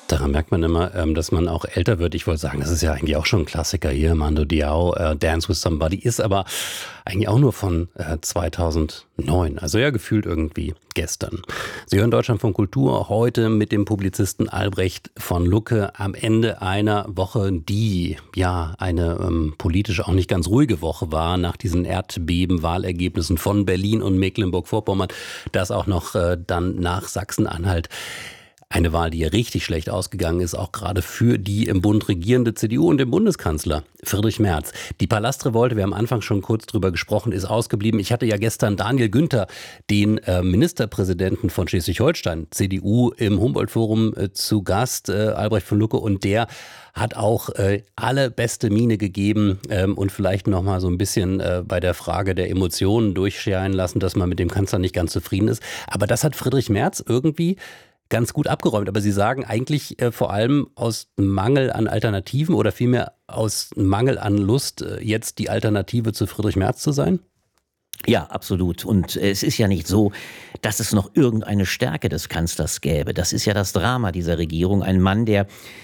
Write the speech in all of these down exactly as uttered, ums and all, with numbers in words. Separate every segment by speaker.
Speaker 1: Daran merkt man immer, ähm, dass man auch älter wird. Ich wollte sagen, das ist ja eigentlich auch schon ein Klassiker hier. Mando Diao, äh, Dance with Somebody, ist aber eigentlich auch nur von äh, zweitausendneun. Also ja, gefühlt irgendwie gestern. Sie hören Deutschlandfunk Kultur heute mit dem Publizisten Albrecht von Lucke am Ende einer Woche, die ja eine ähm, politisch auch nicht ganz ruhige Woche war, nach diesen Erdbeben-Wahlergebnissen von Berlin und Mecklenburg-Vorpommern, das auch noch äh, dann nach Sachsen-Anhalt. Eine Wahl, die ja richtig schlecht ausgegangen ist, auch gerade für die im Bund regierende C D U und den Bundeskanzler Friedrich Merz. Die Palastrevolte, wir haben am Anfang schon kurz drüber gesprochen, ist ausgeblieben. Ich hatte ja gestern Daniel Günther, den äh, Ministerpräsidenten von Schleswig-Holstein, C D U, im Humboldt-Forum äh, zu Gast, äh, Albrecht von Lucke, und der hat auch äh, alle beste Miene gegeben ähm, und vielleicht noch mal so ein bisschen äh, bei der Frage der Emotionen durchscheinen lassen, dass man mit dem Kanzler nicht ganz zufrieden ist. Aber das hat Friedrich Merz irgendwie ganz gut abgeräumt. Aber Sie sagen eigentlich äh, vor allem aus Mangel an Alternativen oder vielmehr aus Mangel an Lust, äh, jetzt die Alternative zu Friedrich Merz zu sein?
Speaker 2: Ja, absolut. Und es ist ja nicht so, dass es noch irgendeine Stärke des Kanzlers gäbe. Das ist ja das Drama dieser Regierung. Ein Mann, der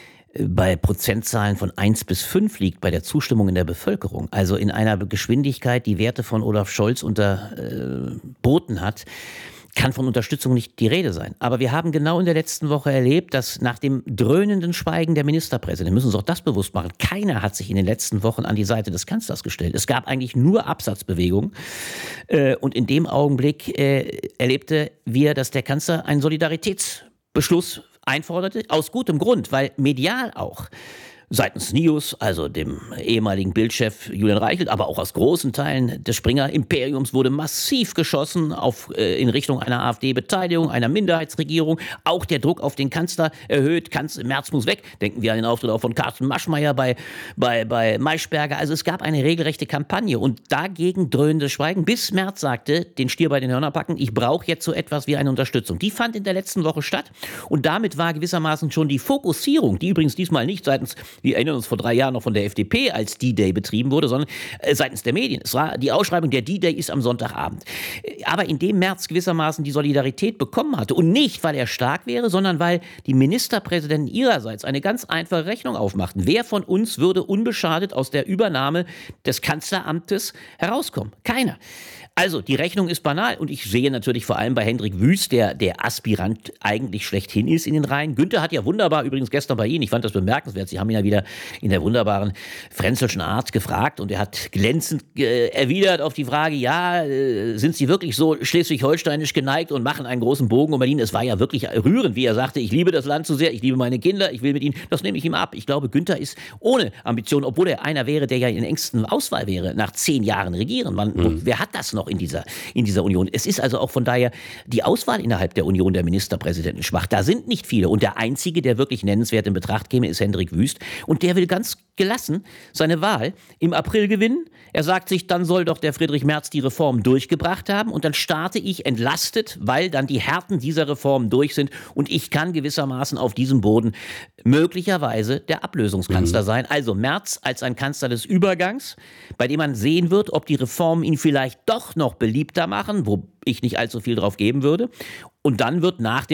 Speaker 2: bei Prozentzahlen von eins bis fünf liegt bei der Zustimmung in der Bevölkerung. Also in einer Geschwindigkeit, die Werte von Olaf Scholz unterboten hat, kann von Unterstützung nicht die Rede sein. Aber wir haben genau in der letzten Woche erlebt, dass nach dem dröhnenden Schweigen der Ministerpräsidenten, müssen uns auch das bewusst machen, keiner hat sich in den letzten Wochen an die Seite des Kanzlers gestellt. Es gab eigentlich nur Absatzbewegungen. Und in dem Augenblick erlebte wir, dass der Kanzler einen Solidaritätsbeschluss einforderte, aus gutem Grund, weil medial auch seitens Nius, also dem ehemaligen Bildchef Julian Reichelt, aber auch aus großen Teilen des Springer-Imperiums wurde massiv geschossen auf, äh, in Richtung einer AfD-Beteiligung, einer Minderheitsregierung. Auch der Druck auf den Kanzler erhöht. Kanzler Merz muss weg. Denken wir an den Auftritt auch von Carsten Maschmeyer bei, bei, bei Maischberger. Also es gab eine regelrechte Kampagne und dagegen dröhnendes Schweigen, bis Merz sagte, den Stier bei den Hörnern packen, ich brauche jetzt so etwas wie eine Unterstützung. Die fand in der letzten Woche statt und damit war gewissermaßen schon die Fokussierung, die übrigens diesmal nicht seitens, wir erinnern uns vor drei Jahren noch von der F D P als D-Day betrieben wurde, sondern äh, seitens der Medien. Es war die Ausschreibung, der D-Day ist am Sonntagabend. Aber indem Merz gewissermaßen die Solidarität bekommen hatte und nicht, weil er stark wäre, sondern weil die Ministerpräsidenten ihrerseits eine ganz einfache Rechnung aufmachten. Wer von uns würde unbeschadet aus der Übernahme des Kanzleramtes herauskommen? Keiner. Also, die Rechnung ist banal und ich sehe natürlich vor allem bei Hendrik Wüst, der der Aspirant eigentlich schlechthin ist in den Reihen. Günther hat ja wunderbar, übrigens gestern bei Ihnen, ich fand das bemerkenswert, Sie haben ihn ja wieder in der wunderbaren frenzelschen Art gefragt und er hat glänzend äh, erwidert auf die Frage, ja, äh, sind Sie wirklich so schleswig-holsteinisch geneigt und machen einen großen Bogen um Berlin? Es war ja wirklich rührend, wie er sagte, ich liebe das Land so sehr, ich liebe meine Kinder, ich will mit ihnen, das nehme ich ihm ab. Ich glaube, Günther ist ohne Ambition, obwohl er einer wäre, der ja in engsten Auswahl wäre, nach zehn Jahren regieren. Man, mhm. Wer hat das noch in dieser, in dieser Union? Es ist also auch von daher die Auswahl innerhalb der Union der Ministerpräsidenten schwach. Da sind nicht viele. Und der Einzige, der wirklich nennenswert in Betracht käme, ist Hendrik Wüst. Und der will ganz gelassen seine Wahl im April gewinnen. Er sagt sich, dann soll doch der Friedrich Merz die Reform durchgebracht haben und dann starte ich entlastet, weil dann die Härten dieser Reformen durch sind und ich kann gewissermaßen auf diesem Boden möglicherweise der Ablösungskanzler mhm. sein. Also Merz als ein Kanzler des Übergangs, bei dem man sehen wird, ob die Reformen ihn vielleicht doch noch beliebter machen, wo ich nicht allzu viel drauf geben würde. Und dann wird nach den